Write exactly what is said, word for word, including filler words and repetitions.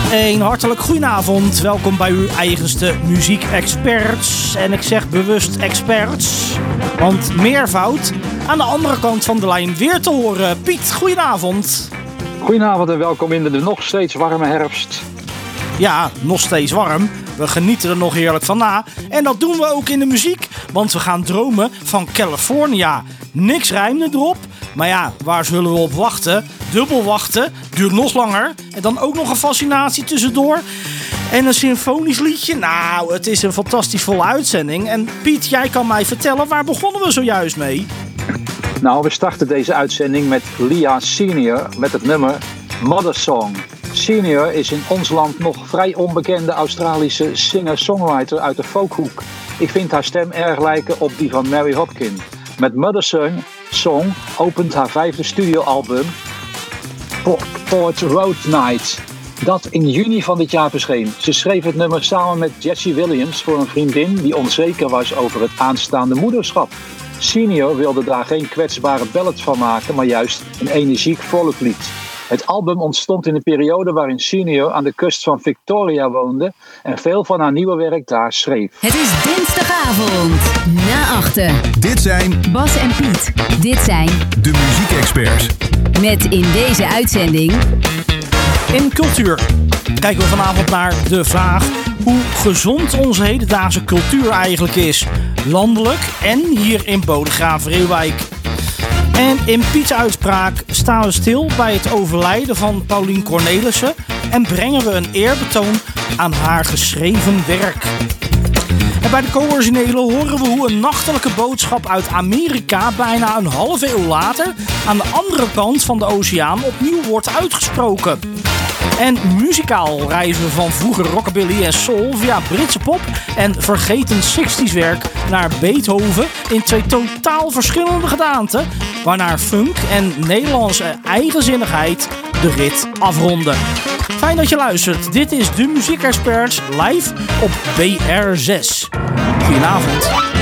Een hartelijk goedenavond. Welkom bij uw eigenste muziekexperts. En ik zeg bewust experts, want meervoud. Aan de andere kant van de lijn weer te horen. Piet, goedenavond. Goedenavond en welkom in de nog steeds warme herfst. Ja, nog steeds warm. We genieten er nog heerlijk van na. En dat doen we ook in de muziek, want we gaan dromen van California. Niks rijmde erop, maar ja, waar zullen we op wachten? Dubbel wachten, duurt nog langer. En dan ook nog een fascinatie tussendoor. En een symfonisch liedje. Nou, het is een fantastisch volle uitzending. En Piet, jij kan mij vertellen, waar begonnen we zojuist mee? Nou, we starten deze uitzending met Lia Senior met het nummer Mother Song. Senior is in ons land nog vrij onbekende Australische singer-songwriter uit de folkhoek. Ik vind haar stem erg lijken op die van Mary Hopkin. Met Mother Song, Song opent haar vijfde studioalbum Port Road Night, dat in juni van dit jaar verscheen. Ze schreef het nummer samen met Jessie Williams voor een vriendin die onzeker was over het aanstaande moederschap. Senior wilde daar geen kwetsbare ballad van maken, maar juist een energiek volkslied. Het album ontstond in een periode waarin Senior aan de kust van Victoria woonde en veel van haar nieuwe werk daar schreef. Het is dinsdagavond, na achten. Dit zijn Bas en Piet. Dit zijn de muziekexperts. Met in deze uitzending In cultuur kijken we vanavond naar de vraag hoe gezond onze hedendaagse cultuur eigenlijk is. Landelijk en hier in Bodegraven-Reeuwijk. En in Piet's uitspraak staan we stil bij het overlijden van Paulien Cornelissen en brengen we een eerbetoon aan haar geschreven werk. En bij de co-originele horen we hoe een nachtelijke boodschap uit Amerika bijna een halve eeuw later aan de andere kant van de oceaan opnieuw wordt uitgesproken. En muzikaal reizen we van vroeger rockabilly en soul via Britse pop en vergeten zestig's werk naar Beethoven in twee totaal verschillende gedaanten, waarna funk en Nederlandse eigenzinnigheid de rit afronden. Fijn dat je luistert. Dit is de Muziekexperts live op B R zes. Goedenavond.